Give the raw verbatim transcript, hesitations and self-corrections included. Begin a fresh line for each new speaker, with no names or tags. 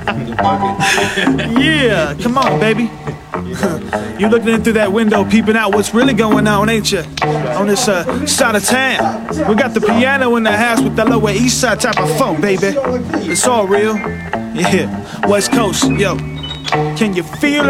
Yeah, come on, baby. You looking in through that window, peeping out what's really going on, ain't you? On this uh, side of town, we got the piano in the house with the Lower East Side type of funk, baby. It's all real. Yeah, West Coast, yo. Can you feel it?